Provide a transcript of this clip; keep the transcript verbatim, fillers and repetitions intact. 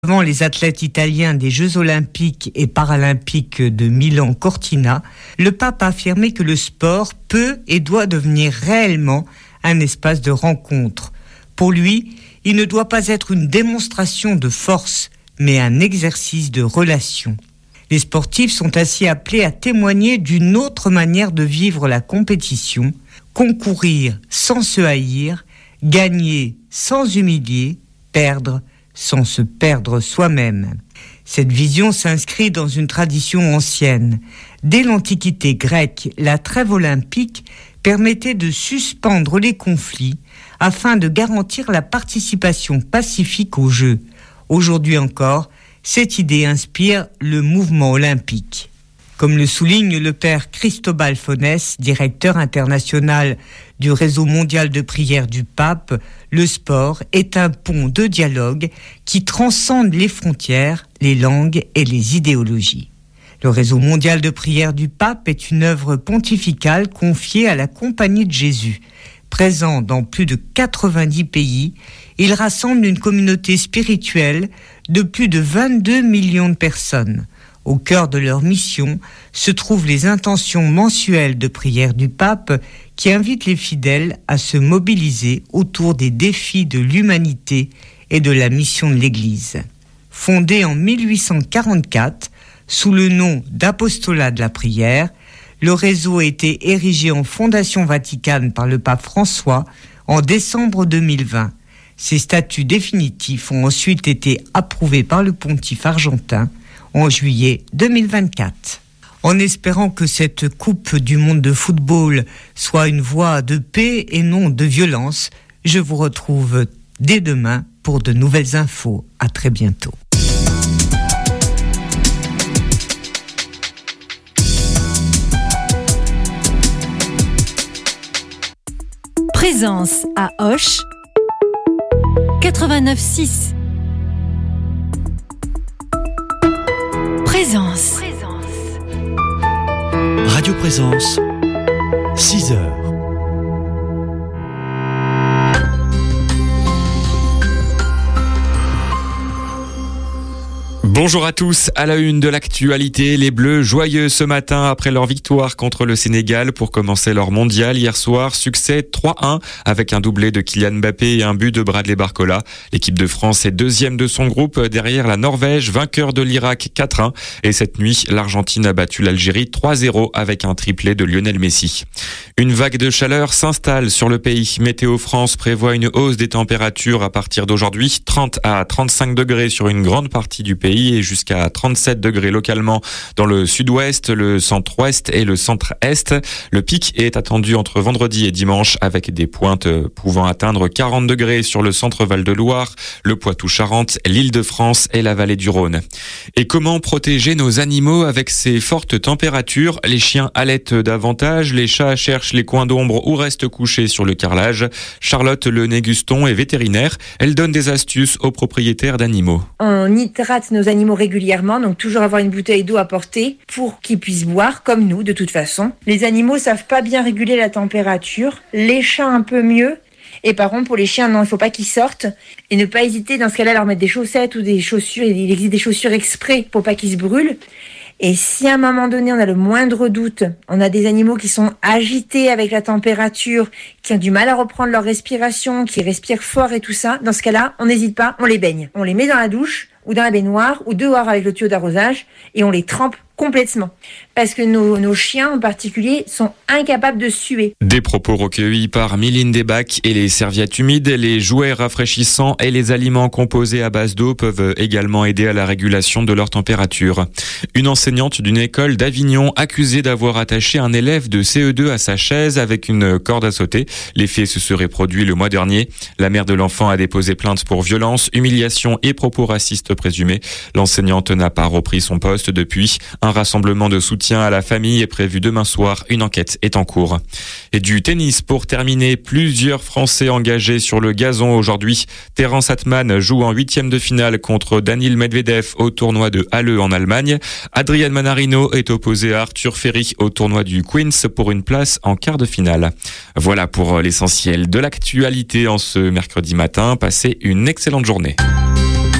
Devant les athlètes italiens des Jeux olympiques et paralympiques de Milan-Cortina, le pape a affirmé que le sport peut et doit devenir réellement un espace de rencontre. Pour lui, il ne doit pas être une démonstration de force, mais un exercice de relation. Les sportifs sont ainsi appelés à témoigner d'une autre manière de vivre la compétition, concourir sans se haïr, gagner sans humilier, perdre sans se perdre soi-même. Cette vision s'inscrit dans une tradition ancienne. Dès l'Antiquité grecque, la trêve olympique permettait de suspendre les conflits afin de garantir la participation pacifique aux Jeux. Aujourd'hui encore, cette idée inspire le mouvement olympique. Comme le souligne le père Cristobal Fonès, directeur international du réseau mondial de prière du pape, le sport est un pont de dialogue qui transcende les frontières, les langues et les idéologies. Le réseau mondial de prière du pape est une œuvre pontificale confiée à la Compagnie de Jésus. Présent dans plus de quatre-vingt-dix pays, il rassemble une communauté spirituelle de plus de vingt-deux millions de personnes. Au cœur de leur mission se trouvent les intentions mensuelles de prière du pape qui invitent les fidèles à se mobiliser autour des défis de l'humanité et de la mission de l'Église. Fondé en mille huit cent quarante-quatre sous le nom d'Apostolat de la prière, le réseau a été érigé en fondation vaticane par le pape François en décembre deux mille vingt. Ses statuts définitifs ont ensuite été approuvés par le pontife argentin en juillet deux mille vingt-quatre. En espérant que cette Coupe du monde de football soit une voie de paix et non de violence, je vous retrouve dès demain pour de nouvelles infos. À très bientôt. Présence à Auch quatre-vingt-neuf six. Présence. Radio Présence, six heures. Bonjour à tous, à la une de l'actualité, les Bleus joyeux ce matin après leur victoire contre le Sénégal pour commencer leur mondial hier soir. Succès trois un avec un doublé de Kylian Mbappé et un but de Bradley Barcola. L'équipe de France est deuxième de son groupe derrière la Norvège, vainqueur de l'Irak quatre un. Et cette nuit, l'Argentine a battu l'Algérie trois zéro avec un triplé de Lionel Messi. Une vague de chaleur s'installe sur le pays. Météo France prévoit une hausse des températures à partir d'aujourd'hui, trente à trente-cinq degrés sur une grande partie du pays et jusqu'à trente-sept degrés localement dans le sud-ouest, le centre-ouest et le centre-est. Le pic est attendu entre vendredi et dimanche avec des pointes pouvant atteindre quarante degrés sur le centre Val-de-Loire, le Poitou-Charentes, l'Île-de-France et la vallée du Rhône. Et comment protéger nos animaux avec ces fortes températures? Les chiens allaitent davantage, les chats cherchent les coins d'ombre ou restent couchés sur le carrelage. Charlotte Le Néguston est vétérinaire. Elle donne des astuces aux propriétaires d'animaux. On hydrate nos animaux régulièrement, donc toujours avoir une bouteille d'eau à portée pour qu'ils puissent boire, comme nous de toute façon. Les animaux savent pas bien réguler la température, les chats un peu mieux, et par contre pour les chiens, non, il faut pas qu'ils sortent, et ne pas hésiter dans ce cas-là à leur mettre des chaussettes ou des chaussures, il existe des chaussures exprès pour pas qu'ils se brûlent. Et si à un moment donné on a le moindre doute, on a des animaux qui sont agités avec la température, qui ont du mal à reprendre leur respiration, qui respirent fort et tout ça, dans ce cas-là, on n'hésite pas, on les baigne. On les met dans la douche, ou dans la baignoire, ou dehors avec le tuyau d'arrosage, et on les trempe complètement. Parce que nos, nos chiens en particulier sont incapables de suer. Des propos recueillis par Mylène Desbacs et les serviettes humides, les jouets rafraîchissants et les aliments composés à base d'eau peuvent également aider à la régulation de leur température. Une enseignante d'une école d'Avignon accusée d'avoir attaché un élève de C E deux à sa chaise avec une corde à sauter. Les faits se seraient produits le mois dernier. La mère de l'enfant a déposé plainte pour violence, humiliation et propos racistes présumés. L'enseignante n'a pas repris son poste depuis. Un rassemblement de soutien à la famille est prévu demain soir. Une enquête est en cours. Et du tennis pour terminer. Plusieurs Français engagés sur le gazon aujourd'hui. Terence Atman joue en huitième de finale contre Daniil Medvedev au tournoi de Halle en Allemagne. Adrian Manarino est opposé à Arthur Ferry au tournoi du Queens pour une place en quart de finale. Voilà pour l'essentiel de l'actualité en ce mercredi matin. Passez une excellente journée.